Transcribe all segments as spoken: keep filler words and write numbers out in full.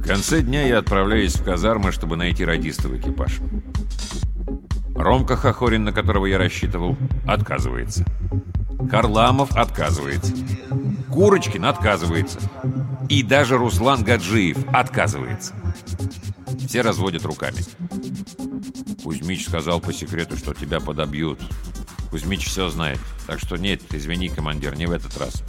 конце дня я отправляюсь в казармы, чтобы найти радистов экипаж. Ромка Хохорин, на которого я рассчитывал, отказывается. Харламов отказывается. Курочкин отказывается. И даже Руслан Гаджиев отказывается. Все разводят руками. Кузьмич сказал по секрету, что тебя подобьют. Кузьмич все знает. Так что нет, извини, командир, не в этот раз.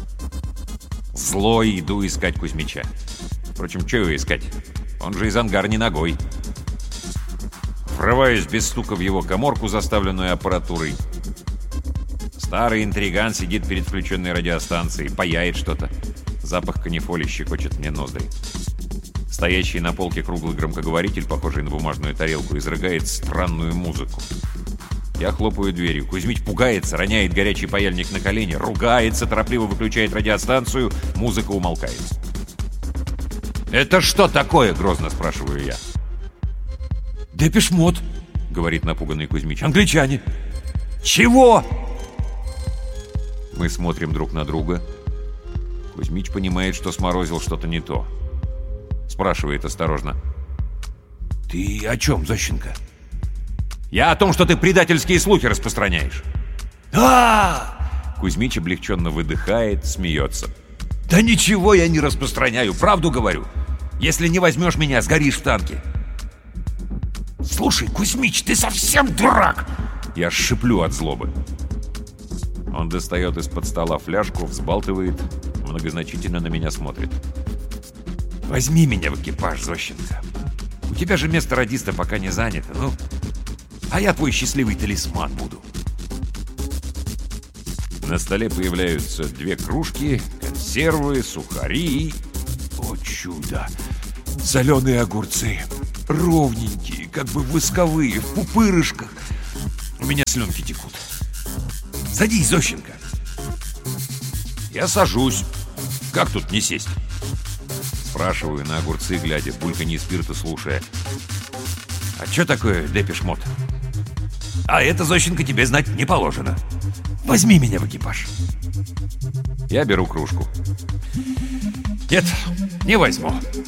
Злой иду искать Кузьмича. Впрочем, что его искать? Он же из ангара не ногой. Врываюсь без стука в его каморку, заставленную аппаратурой. Старый интриган сидит перед включенной радиостанцией, паяет что-то. Запах канифоли щекочет мне ноздри. Стоящий на полке круглый громкоговоритель, похожий на бумажную тарелку, изрыгает странную музыку. Я хлопаю дверью. Кузьмич пугается, роняет горячий паяльник на колени, ругается, торопливо выключает радиостанцию, музыка умолкает. «Это что такое?» — грозно спрашиваю я. «Депеш Мод», — говорит напуганный Кузьмич. «Англичане». «Чего?» Мы смотрим друг на друга. Кузьмич понимает, что сморозил что-то не то. Спрашивает осторожно. «Ты о чем, Зощенко?» «Я о том, что ты предательские слухи распространяешь». а Кузьмич облегченно выдыхает, смеется. «Да ничего я не распространяю, правду говорю. Если не возьмешь меня, сгоришь в танке». «Слушай, Кузьмич, ты совсем дурак!» Я шиплю от злобы. Он достает из-под стола фляжку, взбалтывает, многозначительно на меня смотрит. «Возьми меня в экипаж, Зощенко. У тебя же место радиста пока не занято, ну. А я твой счастливый талисман буду». На столе появляются две кружки, консервы, сухари и... О, чудо! Соленые огурцы. Ровненькие, как бы восковые, в пупырышках. У меня слюнки текут. Садись, Зощенко. Я сажусь. Как тут не сесть? Спрашиваю на огурцы, глядя, бульканье спирта слушая. А что такое Депеш Мод? А это, Зощенко, тебе знать не положено. Возьми меня в экипаж. Я беру кружку. Нет, не возьму.